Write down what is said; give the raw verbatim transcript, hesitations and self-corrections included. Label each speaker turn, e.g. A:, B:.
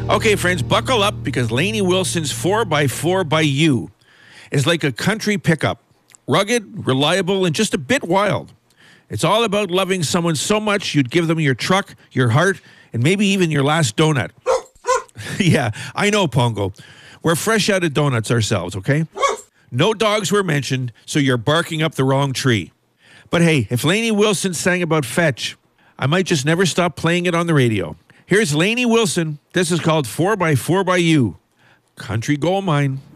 A: Okay, friends, buckle up because Lainey Wilson's four by four by You is like a country pickup. Rugged, reliable, and just a bit wild. It's all about loving someone so much you'd give them your truck, your heart, and maybe even your last donut. Yeah, I know, Pongo. We're fresh out of donuts ourselves, okay? No dogs were mentioned, so you're barking up the wrong tree. But hey, if Lainey Wilson sang about fetch, I might just never stop playing it on the radio. Here's Lainey Wilson. This is called four by four by You. Country Gold Mine.